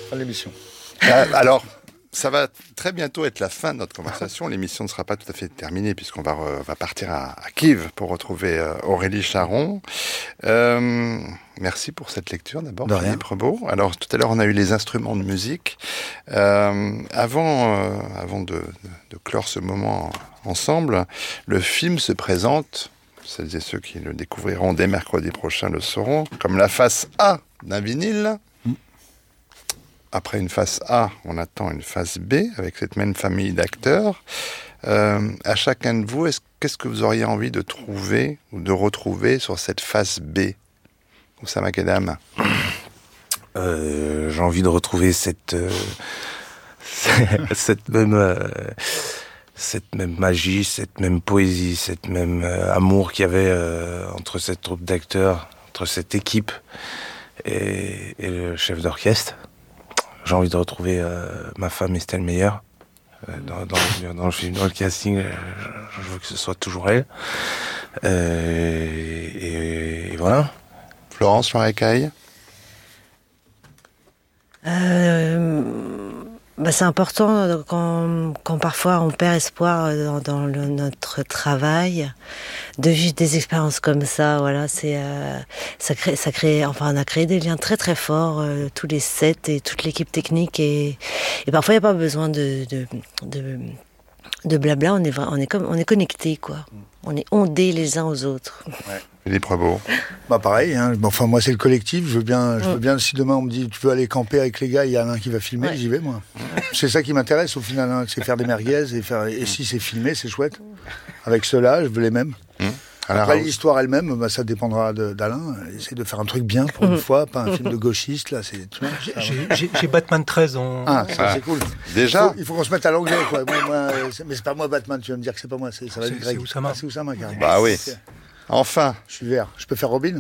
Fin de l'émission. Alors, ça va très bientôt être la fin de notre conversation. L'émission ne sera pas tout à fait terminée puisqu'on va partir à Kiev pour retrouver Aurélie Charon. Merci pour cette lecture d'abord, Philippe Rebaud. Alors, tout à l'heure, on a eu les instruments de musique. Avant de clore ce moment ensemble, le film se présente, celles et ceux qui le découvriront dès mercredi prochain le sauront, comme la face A d'un vinyle. Après une face A, on attend une face B avec cette même famille d'acteurs. À chacun de vous, qu'est-ce que vous auriez envie de trouver ou de retrouver sur cette face B, Oussama Kedam? J'ai envie de retrouver cette même magie, cette même poésie, cette même amour qu'il y avait entre cette troupe d'acteurs, entre cette équipe et le chef d'orchestre. J'ai envie de retrouver ma femme Estelle Meyer dans le film, dans le casting. Je veux que ce soit toujours elle. Et voilà. Florence Loirecaille. C'est important quand parfois on perd espoir dans notre travail, de vivre des expériences comme ça. Voilà, ça crée. Enfin, on a créé des liens très très forts, tous les sets et toute l'équipe technique, et parfois il n'y a pas besoin de blabla. On est connectés, quoi. On est ondés les uns aux autres. Ouais. Philippe Rebaud. Pareil, hein. Enfin, moi, c'est le collectif. Je veux bien, si demain on me dit, tu veux aller camper avec les gars, il y en a un qui va filmer, j'y vais, moi. C'est ça qui m'intéresse, au final, hein, c'est faire des merguez, et si c'est filmé, c'est chouette. Avec ceux-là, je veux les mêmes. Après, l'histoire elle-même, ça dépendra d'Alain. Essayer de faire un truc bien pour une fois, pas un film de gauchiste, là. J'ai Batman 13 en... c'est cool. Déjà il faut qu'on se mette à l'anglais, quoi. Mais c'est pas moi, Batman, tu vas me dire que c'est pas moi, ça va être Greg. C'est Oussama. C'est Oussama, carrément. Bah oui. Enfin. Je suis vert. Je peux faire Robin?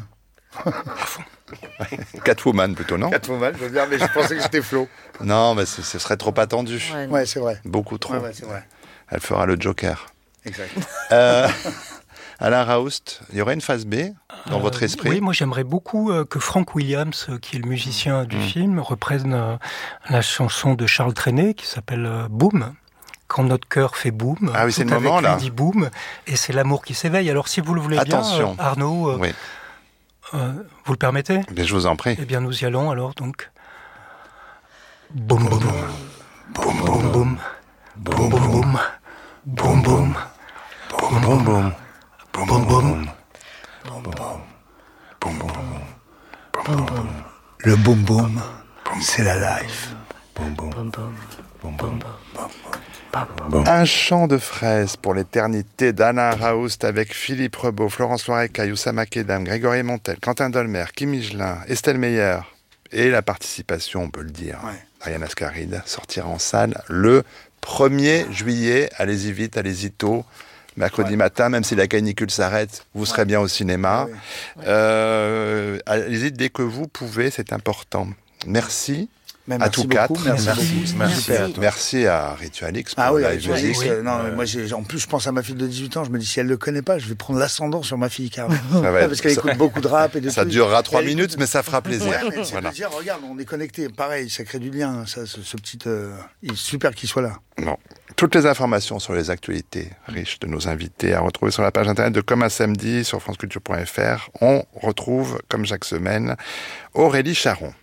Catwoman plutôt, non? Catwoman, je veux dire, mais je pensais que c'était Flo. Non, mais ce serait trop attendu. Ouais, c'est vrai. Beaucoup trop. Ouais, c'est vrai. Elle fera le Joker. Exact. Alain Raoust, il y aurait une phase B dans votre esprit? Oui, moi j'aimerais beaucoup que Frank Williams, qui est le musicien du film, reprenne la chanson de Charles Trenet qui s'appelle Boom. Quand notre cœur fait boum, ah oui, c'est le moment là. Dit boum, et c'est l'amour qui s'éveille. Alors si vous le voulez bien, Arnaud, oui. Vous le permettez? Mais je vous en prie. Eh bien, nous y allons alors donc. Boum boum boum boum boum boum boum boum boum boum boum boum boum. Boum boum boum. Boum boum. Boum boum. Le boum boum, c'est la life. Boum boum. Boum boum. Un chant de fraises pour l'éternité d'Alain Raoust avec Philippe Rebaud, Florence Loirecaille, Oussama Kedam, Grégory Montel, Quentin Dolmer, Kim Michelin, Estelle Meyer et la participation, on peut le dire, Ariane Ascaride, sortira en salle le 1er juillet. Allez-y vite, allez-y tôt. Mercredi matin, même si la canicule s'arrête, vous serez bien au cinéma. Allez-y dès que vous pouvez, c'est important. Merci. À tous quatre. Merci à Ritualix pour la musique. En plus, je pense à ma fille de 18 ans. Je me dis, si elle ne le connaît pas, je vais prendre l'ascendant sur ma fille, carrément. Parce qu'elle écoute beaucoup de rap et de ça durera 3 minutes, mais ça fera plaisir. Plaisir, regarde, on est connectés. Pareil, ça crée du lien. Ce petit, il est super qu'il soit là. Non. Toutes les informations sur les actualités riches de nos invités à retrouver sur la page internet de Comme un samedi sur franceculture.fr. On retrouve, comme chaque semaine, Aurélie Charon.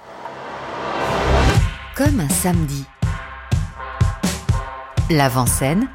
Comme un samedi. L'avant-scène.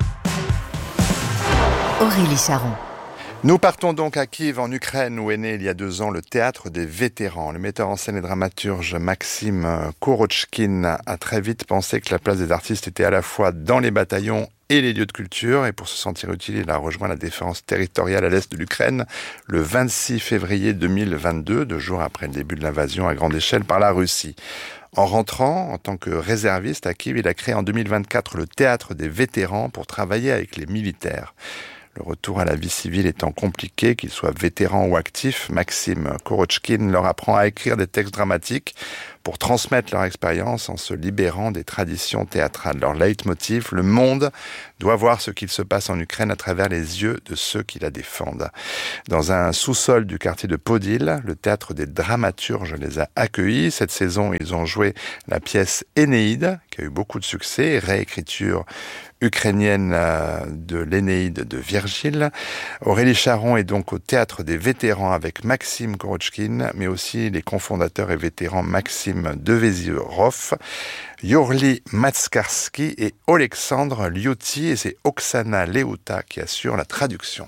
Aurélie Charon. Nous partons donc à Kiev, en Ukraine, où est né il y a 2 ans le Théâtre des Vétérans. Le metteur en scène et dramaturge Maxime Korochkin a très vite pensé que la place des artistes était à la fois dans les bataillons et les lieux de culture. Et pour se sentir utile, il a rejoint la défense territoriale à l'est de l'Ukraine le 26 février 2022, 2 jours après le début de l'invasion à grande échelle par la Russie. En rentrant en tant que réserviste à Kiev, il a créé en 2024 le Théâtre des Vétérans pour travailler avec les militaires. Le retour à la vie civile étant compliqué, qu'ils soient vétérans ou actifs, Maxime Korochkine leur apprend à écrire des textes dramatiques pour transmettre leur expérience en se libérant des traditions théâtrales. Leur leitmotiv, le monde doit voir ce qu'il se passe en Ukraine à travers les yeux de ceux qui la défendent. Dans un sous-sol du quartier de Podil, le théâtre des dramaturges les a accueillis. Cette saison, ils ont joué la pièce Énéide, qui a eu beaucoup de succès, réécriture ukrainienne de l'Énéide de Virgile. Aurélie Charon est donc au théâtre des vétérans avec Maxime Korochkine, mais aussi les cofondateurs et vétérans Maxime Devezirov, Yorli Matskarski et Alexandre Liuti, et c'est Oksana Leuta qui assure la traduction.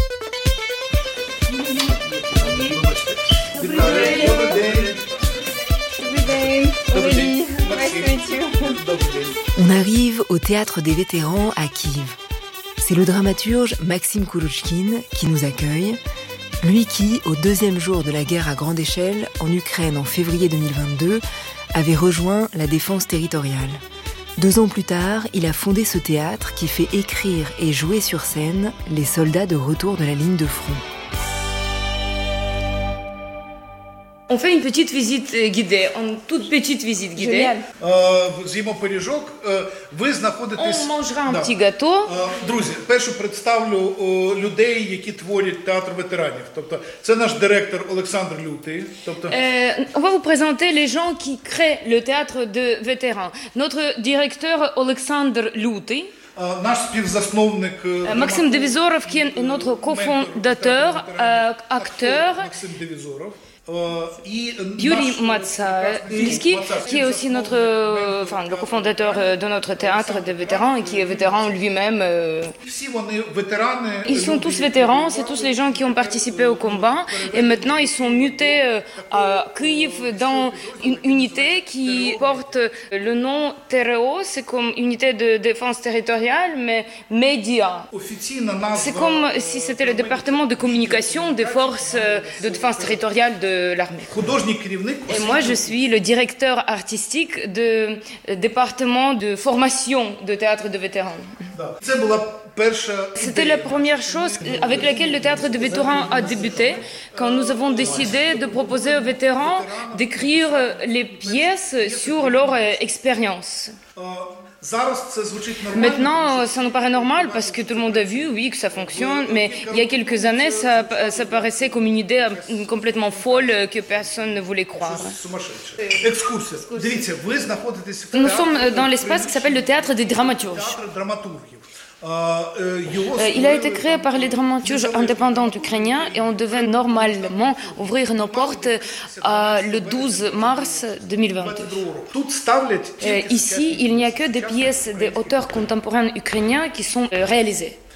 On arrive au théâtre des vétérans à Kiev. C'est le dramaturge Maxime Korochkine qui nous accueille. Lui qui, au deuxième jour de la guerre à grande échelle, en Ukraine en février 2022, avait rejoint la défense territoriale. 2 ans plus tard, il a fondé ce théâtre qui fait écrire et jouer sur scène les soldats de retour de la ligne de front. On fait une petite visite guidée, une toute petite visite guidée. З'їмо пиріжок. Ви знаходитесь... On mangera un petit gâteau. Друзі, перше представлю людей, які творять театр ветеранів. Тобто, це наш директор Олександр Лютий. On va vous présenter les gens qui créent le théâtre de vétérans. Notre directeur Alexandre Luty. Наш співзасновник Maxime Devezirov, qui est notre cofondateur, acteur. Maxime Devezirov. Yuri Matsalski, qui est aussi le cofondateur de notre théâtre de vétérans et qui est vétéran lui-même. Ils sont tous vétérans, c'est tous les gens qui ont participé au combat et maintenant ils sont mutés à Kiev dans une unité qui porte le nom TRO, c'est comme unité de défense territoriale, mais média. C'est comme si c'était le département de communication des forces de défense territoriale de l'armée. Et moi, je suis le directeur artistique du département de formation de théâtre de vétérans. C'était la première chose avec laquelle le théâtre de vétérans a débuté, quand nous avons décidé de proposer aux vétérans d'écrire les pièces sur leur expérience. Maintenant, ça nous paraît normal parce que tout le monde a vu, oui, que ça fonctionne, mais il y a quelques années, ça paraissait comme une idée complètement folle que personne ne voulait croire. Nous sommes dans l'espace qui s'appelle le théâtre des dramaturges. Il a été créé par les dramaturges indépendants ukrainiens et on devait normalement ouvrir nos portes le 12 mars 2022. Ici, il n'y a que des pièces des auteurs contemporains ukrainiens qui sont réalisées.